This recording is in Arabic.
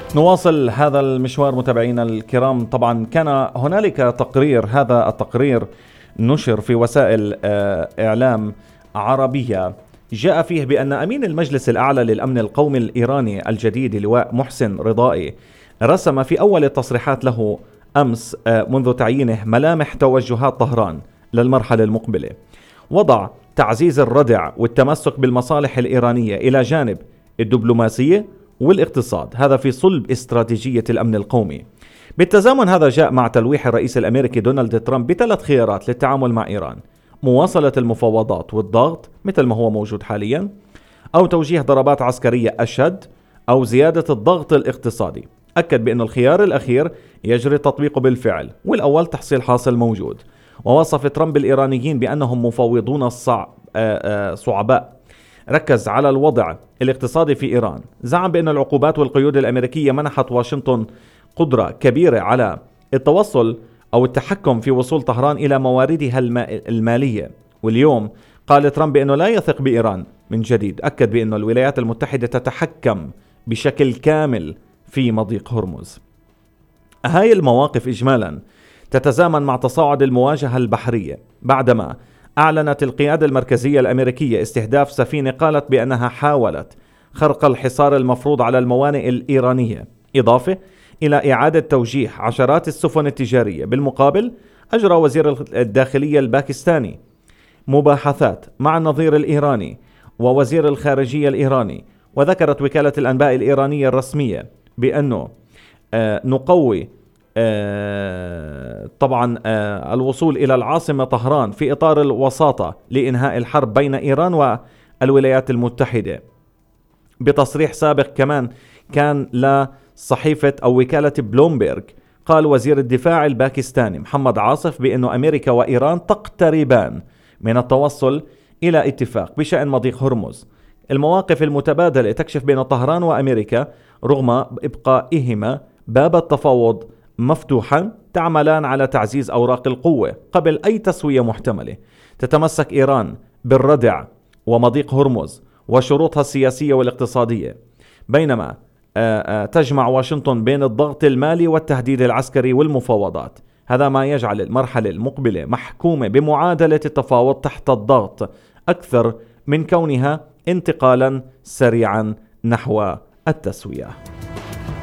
نواصل هذا المشوار متابعينا الكرام. طبعا كان هنالك تقرير، هذا التقرير نشر في وسائل إعلام عربية، جاء فيه بأن أمين المجلس الأعلى للأمن القومي الإيراني الجديد لواء محسن رضائي رسم في أول التصريحات له أمس منذ تعيينه ملامح توجهات طهران للمرحلة المقبلة. وضع تعزيز الردع والتمسك بالمصالح الإيرانية إلى جانب الدبلوماسية والاقتصاد، هذا في صلب استراتيجية الأمن القومي. بالتزامن هذا جاء مع تلويح الرئيس الأمريكي دونالد ترامب بثلاث خيارات للتعامل مع إيران: مواصلة المفاوضات والضغط مثل ما هو موجود حاليا، أو توجيه ضربات عسكرية أشد، أو زيادة الضغط الاقتصادي. أكد بأن الخيار الأخير يجري تطبيقه بالفعل، والأول تحصيل حاصل موجود. ووصف ترامب الإيرانيين بأنهم مفاوضون صعباء. ركز على الوضع الاقتصادي في إيران، زعم بأن العقوبات والقيود الأمريكية منحت واشنطن قدرة كبيرة على التوصل أو التحكم في وصول طهران إلى مواردها المالية. واليوم قال ترامب بأنه لا يثق بإيران من جديد. أكد بأن الولايات المتحدة تتحكم بشكل كامل في مضيق هرمز. هاي المواقف إجمالا تتزامن مع تصاعد المواجهة البحرية بعدما أعلنت القيادة المركزية الأمريكية استهداف سفينة قالت بأنها حاولت خرق الحصار المفروض على الموانئ الإيرانية، إضافة إلى إعادة توجيه عشرات السفن التجارية. بالمقابل أجرى وزير الداخلية الباكستاني مباحثات مع النظير الإيراني ووزير الخارجية الإيراني. وذكرت وكالة الأنباء الإيرانية الرسمية بأنه نقوي طبعا الوصول إلى العاصمة طهران في إطار الوساطة لإنهاء الحرب بين إيران والولايات المتحدة. بتصريح سابق كمان كان لصحيفة أو وكالة بلومبيرغ، قال وزير الدفاع الباكستاني محمد عاصف بأنه أمريكا وإيران تقتربان من التوصل إلى اتفاق بشأن مضيق هرمز. المواقف المتبادلة تكشف بين طهران وأمريكا رغم إبقائهما باب التفاوض مفتوحا تعملان على تعزيز أوراق القوة قبل أي تسوية محتملة. تتمسك إيران بالردع ومضيق هرمز وشروطها السياسية والاقتصادية، بينما تجمع واشنطن بين الضغط المالي والتهديد العسكري والمفاوضات. هذا ما يجعل المرحلة المقبلة محكومة بمعادلة التفاوض تحت الضغط أكثر من كونها انتقالا سريعا نحو التسوية.